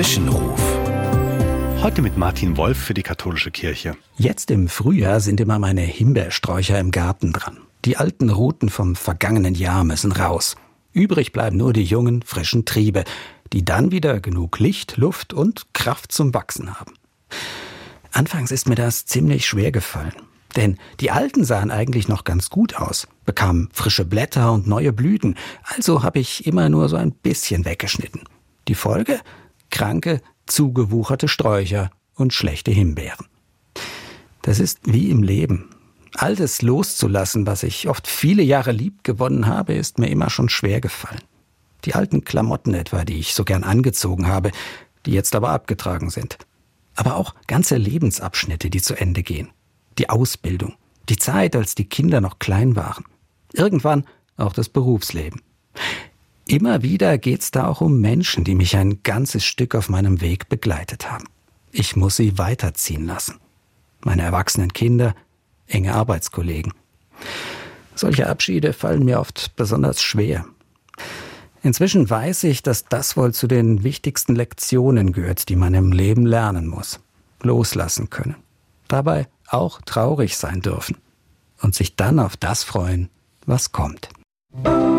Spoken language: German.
Zwischenruf. Heute mit Martin Wolf für die katholische Kirche. Jetzt im Frühjahr sind immer meine Himbeersträucher im Garten dran. Die alten Ruten vom vergangenen Jahr müssen raus. Übrig bleiben nur die jungen, frischen Triebe, die dann wieder genug Licht, Luft und Kraft zum Wachsen haben. Anfangs ist mir das ziemlich schwer gefallen. Denn die alten sahen eigentlich noch ganz gut aus, bekamen frische Blätter und neue Blüten. Also habe ich immer nur so ein bisschen weggeschnitten. Die Folge? Kranke, zugewucherte Sträucher und schlechte Himbeeren. Das ist wie im Leben. Altes loszulassen, was ich oft viele Jahre lieb gewonnen habe, ist mir immer schon schwer gefallen. Die alten Klamotten etwa, die ich so gern angezogen habe, die jetzt aber abgetragen sind. Aber auch ganze Lebensabschnitte, die zu Ende gehen. Die Ausbildung, die Zeit, als die Kinder noch klein waren. Irgendwann auch das Berufsleben. Immer wieder geht's da auch um Menschen, die mich ein ganzes Stück auf meinem Weg begleitet haben. Ich muss sie weiterziehen lassen. Meine erwachsenen Kinder, enge Arbeitskollegen. Solche Abschiede fallen mir oft besonders schwer. Inzwischen weiß ich, dass das wohl zu den wichtigsten Lektionen gehört, die man im Leben lernen muss. Loslassen können. Dabei auch traurig sein dürfen. Und sich dann auf das freuen, was kommt.